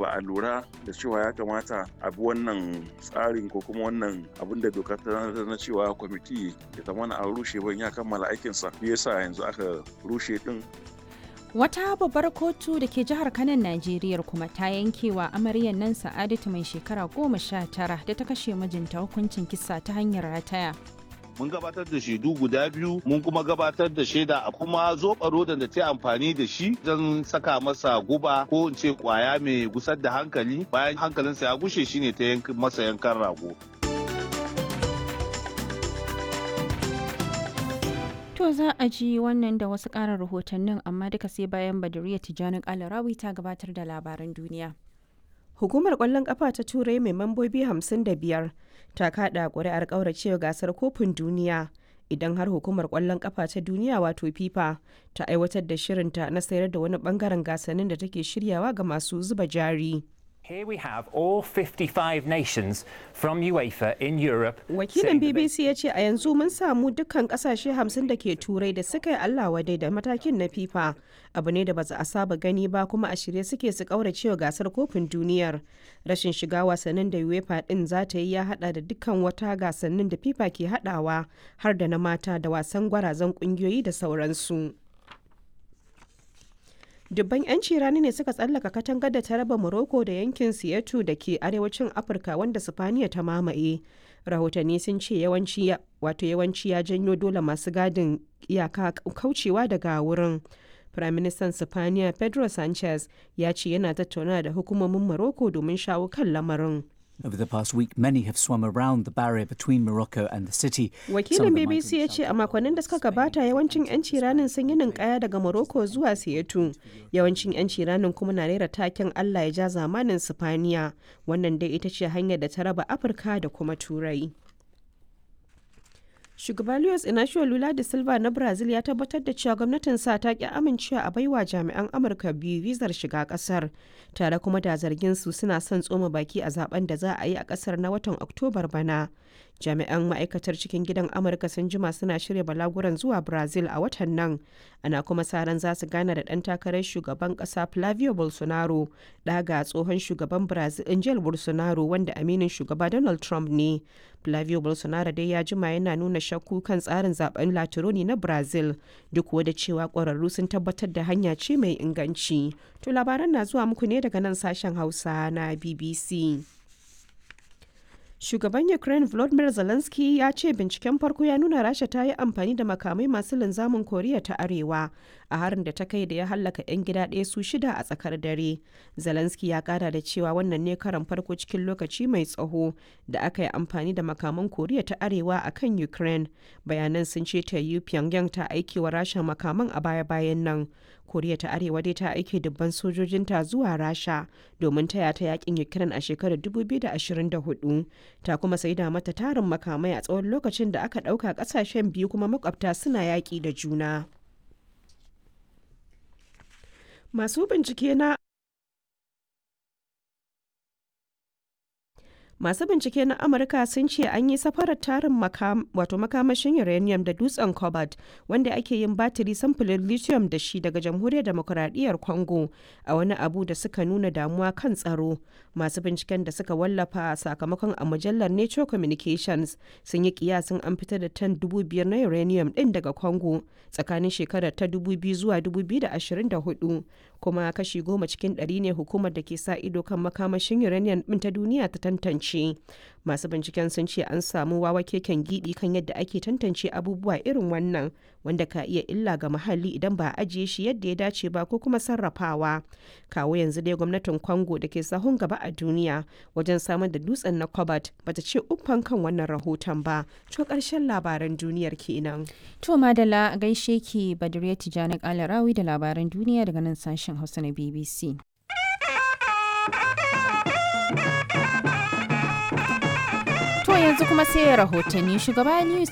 ba a lura da cewa ya kamata a bi wannan tsarin ko kuma wannan abin da doka ta na cewa kwamiti ya zamana a rushe ban ya kammala aikinsa, yasa yanzu aka rushe din. Wata babbar kotu da ke jihar Kanan Najeriya kuma ta yankewa amaryar nan Sa'adatu mai shekara 19 da ta kashe mijinta hukuncin kisa ta hanyar rataya. Mun gabatar da shaidu guda biyu, mun kuma gabatar da shaida a kuma zoɓa rodan da ta amfani da shi don saka masa guba ko in ce kwaya mai gusar da hankali, bayan hankalinsa ya gushe shine ta masa yankan rago. To za a ji wannan da wasu ƙarin rahotannin, amma duka sai bayan Badariya Tijjani Kalarawi ta gabatar da labaran duniya. Hukumar ƙwallon ƙafa ta Turai mai mambobi 55 ta kaɗa ƙuri'ar ƙauracewa gasar kofin duniya idan har hukumar ƙwallon ƙafa ta duniya wato FIFA ta aiwatar da shirinta na sayar da wani ɓangaren gasannin da take shiryawa ga masu zuba jari. Here we have all 55 nations from UEFA in Europe. Wakilin BBC ya ce a yanzu mun samu dukkan kasashe 50 da ke turai da suka yi Allah wadai da matakin na FIFA. Abu ne da ba a saba gani ba, kuma a shirye suke su kauracewa gasar kofin duniyar. Rashin shiga wasannin da UEFA din za ta yi ya hada da dukkan wata gasannin da FIFA ke hadawa, har da na mata da wasan gwarazan kungiyoyi da sauransu. Dubban 'yanci rani ne suka tsallaka katangar da ta raba Morocco da yankin Siyatu da ke arewacin Afirka wanda Sifaniya ta mamaye. Rahotanni sun ce yawanci ya janyo dole masu gadin iyaka kaucewa daga wurin. Firaministan Sifaniya Pedro Sanchez ya ce yana tattauna da hukumomin Morocco domin shawo kan lamarin. Over the past week, many have swum around the barrier between Morocco and the city. Wakilin BBC ya ce a makonnin da suka gabata yawancin 'yanci ranin sun yi ninkaya daga Morocco zuwa Siyatu. Yawancin 'yanci ranin kuma na rera taken Allah ya ja zamanin Sifaniya. Wannan dai ita ce hanyar da ta raba Afirka da kuma Turai. Shugaba Luiz Inacio Lula da Silva na Brazil ya tabbatar da cewa gwamnatinsa ta ki amincewa a baiwa jami'an Amurka biyu vizar shiga kasar, tare kuma da zargin su suna son tsoma baki a zaben da za a yi a kasar na watan Oktobar bana. Jami'an ma'aikatar cikin gidan Amurka sun jima suna shirya balaguran zuwa Brazil a watan nan. Ana kuma sa ran za su gana da ɗan takarar shugaban ƙasa Flavio Bolsonaro, ɗaga tsohon shugaban Brazil Jair Bolsonaro wanda aminin shugaba Donald Trump ne. Flavio Bolsonaro dai ya jima yana nuna shakku kan tsarin zaben Latironi na Brazil, duk da cewa ƙwararru sun tabbatar da hanya ce mai inganci. To labaran na zuwa muku ne daga nan sashen Hausa na BBC. Shugaban Ukraine Volodymyr Zelensky ya ce binciken farko ya nuna Rasha ta yi amfani da makamai masu linzamin Koriya ta Arewa a harin da ta kai da ya hallaka 'yan gida ɗaya su 6 a tsakar dare. Zelensky ya kara da cewa wannan ne karan farko cikin lokaci mai tsaho da aka yi amfani da makaman Koriya ta Arewa a kan Ukraine. Bayanan sun ce ta yi Pyongyang ta aiki wa Rasha makaman a baya-bayan nan. Koriya ta Arewa dai ta aike dubban sojojinta zuwa Rasha domin taya ta yakin Ukraine a shekarar 2024. Ta kuma saida mata tarin makamai a tsawon lokacin da aka ɗauka ƙasashen biyu kuma makwabta suna yaƙi da juna. Masu bincike na Amurka sun ce an yi safarar tarin makamashin uranium da dutsen cobalt wanda ake yin batiri samfurin lithium da shi daga jamhuriyar demokuraɗiyyar Congo a wani abu da suka nuna damuwa kan tsaro. Masu binciken da suka wallafa sakamakon a mujallar Nature Communications sun yi kiyasin an fitar da tan 5,000 na uranium ɗin daga Congo tsakanin shekarar ta 2000 zuwa 2024, kuma kashi 10 cikin 100 ne hukumar da ke sa ido kan makamashin uranium ɗin ta duniya ta tantance. Masu binciken sun ce an samu wawa keken gidi kan yadda ake tantance abubuwa irin wannan, wanda ka iya illa ga muhalli idan ba a ajiye shi yadda ya dace ba ko kuma sarrafawa. Kawo yanzu dai gwamnatin Congo da ke sahun gaba a duniya wajen samar da dutsen na cobalt bata ce uffan kan wannan rahoton ba. To karshen labaran duniyar kenan. To madalla gaishe ki Badariya Tijjani Kalarawi da labaran duniya daga nan sashen Hausa na BBC. Yanzu kuma sai rahotanni. Shugaba